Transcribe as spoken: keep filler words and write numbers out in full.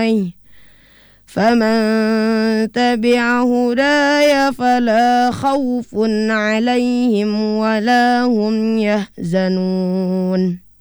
إليه فمن تبع هداي فلا خوف عليهم ولا هم يحزنون